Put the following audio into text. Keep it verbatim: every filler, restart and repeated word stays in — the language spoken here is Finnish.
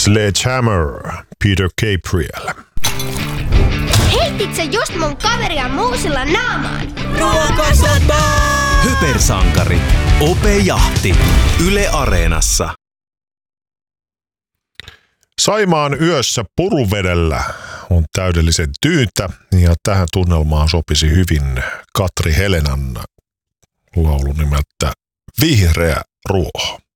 Sledgehammer, Peter Gabriel. Heitit sä just mun kaveria muusilla naamaan? Ruokasota! Hypersankari. Ope Jahti. Yle Areenassa. Saimaan yössä puruvedellä on täydellisen tyyntä ja tähän tunnelmaan sopisi hyvin Katri Helenan laulu nimeltä Vihreä ruoho.